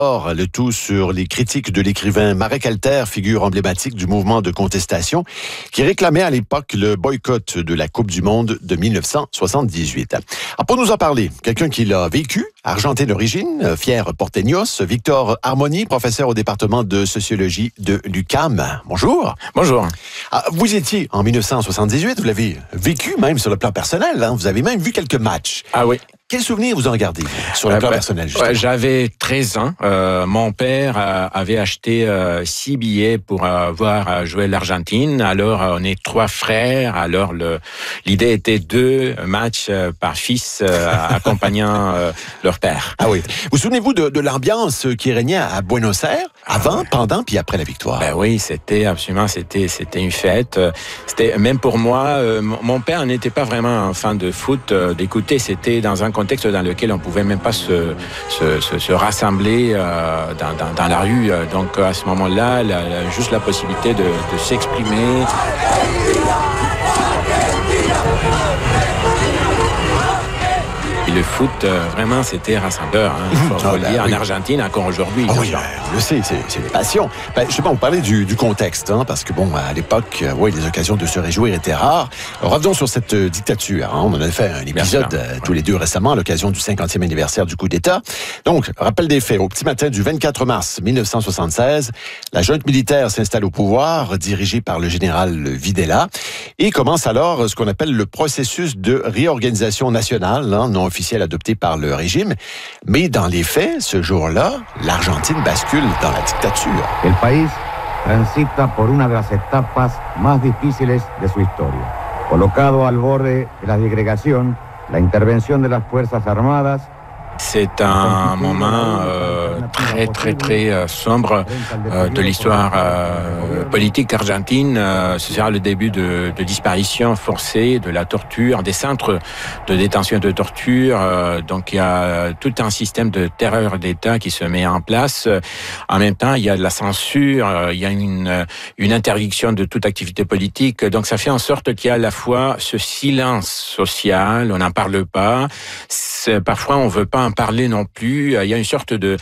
Or, le tout sur les critiques de l'écrivain Marek Alter, figure emblématique du mouvement de contestation, qui réclamait à l'époque le boycott de la Coupe du Monde de 1978. Alors, pour nous en parler, quelqu'un qui l'a vécu, argentin d'origine, fier porteños, Victor Harmony, professeur au département de sociologie de l'UQAM. Bonjour. Bonjour. Vous étiez en 1978, vous l'avez vécu même sur le plan personnel, hein? Vous avez même vu quelques matchs. Ah oui. Quels souvenirs vous en gardez sur le plan personnel, justement? J'avais 13 ans. Mon père avait acheté 6 billets pour voir jouer l'Argentine. Alors, on est 3 frères. Alors, l'idée était 2 matchs par fils accompagnant leur père. Ah oui. Vous souvenez-vous de l'ambiance qui régnait à Buenos Aires, avant, pendant, puis après la victoire? Ben oui, c'était une fête. C'était, même pour moi, mon père n'était pas vraiment un fan de foot, d'écouter. C'était dans un contexte dans lequel on pouvait même pas se rassembler dans la rue. Donc à ce moment-là, juste la possibilité de s'exprimer. Et le foot, vraiment, c'était rassembleur. Il faut le dire, en Argentine, encore aujourd'hui. Oh oui, je le sais, c'est une passion. Justement, vous parlez du contexte, parce que, à l'époque, les occasions de se réjouir étaient rares. Alors, revenons sur cette dictature. On en a fait un épisode tous les deux récemment, à l'occasion du 50e anniversaire du coup d'État. Donc, rappel des faits. Au petit matin du 24 mars 1976, la junte militaire s'installe au pouvoir, dirigée par le général Videla, et commence alors ce qu'on appelle le processus de réorganisation nationale, non officiel adopté par le régime. Mais dans les faits, ce jour-là, l'Argentine bascule dans la dictature. El país transita por una de las etapas más difíciles de su historia. Colocado al borde de la disgregación, la intervención de las Fuerzas Armadas. C'est un moment très sombre de l'histoire politique argentine. Ce sera le début de disparition forcée, de la torture, des centres de détention et de torture. Donc il y a tout un système de terreur d'État qui se met en place. En même temps, il y a de la censure, il y a une interdiction de toute activité politique. Donc ça fait en sorte qu'il y a à la fois ce silence social, on n'en parle pas. Parfois, on veut pas en parler non plus. Il y a une sorte de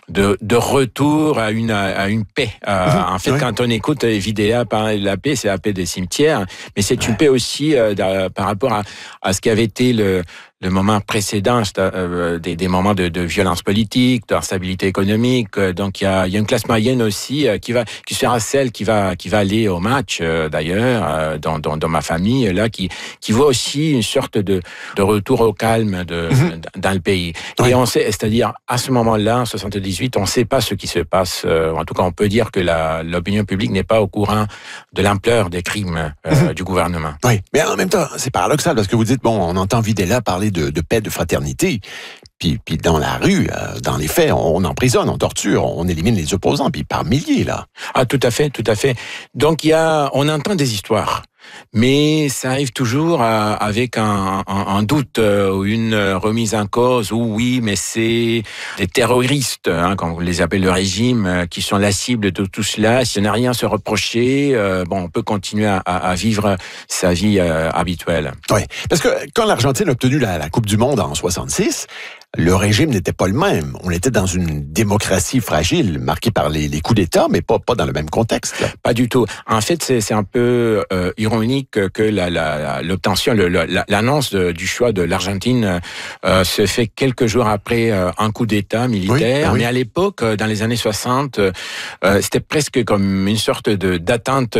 retour à une paix. En fait, quand on écoute Videla parler de la paix, c'est la paix des cimetières, mais c'est une paix aussi par rapport à ce qui avait été le moment précédent, des moments de violence politique, d'instabilité économique. Donc il y a une classe moyenne aussi qui sera celle qui va aller au match d'ailleurs dans ma famille là qui voit aussi une sorte de retour au calme dans le pays. Et on sait, c'est-à-dire à ce moment-là, en 78, on ne sait pas ce qui se passe. En tout cas, on peut dire que l'opinion publique n'est pas au courant de l'ampleur des crimes du gouvernement. Oui, mais en même temps, c'est paradoxal parce que vous dites on entend Videla parler de paix, de fraternité. Puis dans la rue, dans les faits, on emprisonne, on torture, on élimine les opposants, puis par milliers, là. Ah, tout à fait. Donc on entend des histoires. Mais ça arrive toujours avec un doute ou une remise en cause où oui, mais c'est des terroristes, comme vous les appelle le régime, qui sont la cible de tout cela. Si on n'a rien à se reprocher, on peut continuer à vivre sa vie habituelle. Oui, parce que quand l'Argentine a obtenu la Coupe du Monde en 66, le régime n'était pas le même. On était dans une démocratie fragile, marquée par les coups d'État, mais pas dans le même contexte. Là. Pas du tout. En fait, c'est un peu ironique que l'obtention, l'annonce du choix de l'Argentine se fait quelques jours après un coup d'État militaire. Oui. Mais à l'époque, dans les années 60, c'était presque comme une sorte d'attente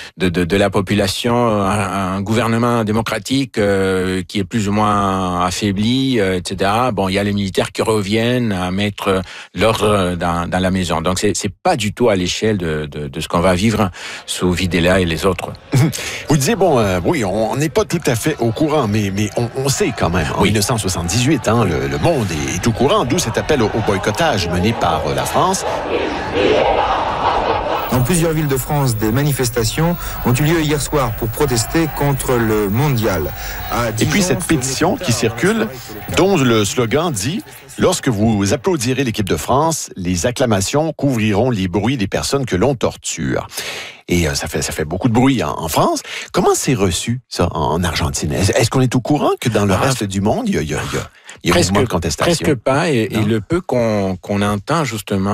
de la population, un gouvernement démocratique qui est plus ou moins affaibli, etc. Il y a les militaires qui reviennent à mettre l'ordre dans la maison. Donc c'est pas du tout à l'échelle de ce qu'on va vivre sous Videla et les autres. Vous disiez oui, on n'est pas tout à fait au courant, mais on sait quand même. En 1978, le monde est au courant, d'où cet appel au boycottage mené par la France. Dans plusieurs villes de France, des manifestations ont eu lieu hier soir pour protester contre le mondial. Et puis cette pétition qui circule, dont le slogan dit « Lorsque vous applaudirez l'équipe de France, les acclamations couvriront les bruits des personnes que l'on torture ». Et ça fait beaucoup de bruit en France. Comment c'est reçu, ça, en Argentine? Est-ce qu'on est au courant que dans le reste du monde, il y a un mouvement de contestation? Presque pas. Et le peu qu'on entend, justement,